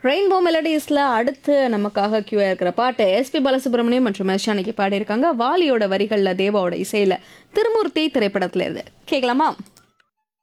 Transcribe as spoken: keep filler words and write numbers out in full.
Rainbow மெலடிஸ்ல அடுத்து நமக்காக கியூஆ இருக்கிற பாட்டு எஸ்பி பாலசுப்ரமணியம் மற்றும் மெர்ஷானிக்கு பாடியிருக்காங்க. வாலியோட வரிகள்ல தேவாவோட இசையில திருமூர்த்தி திரைப்படத்துல இருந்து கேட்கலாமா?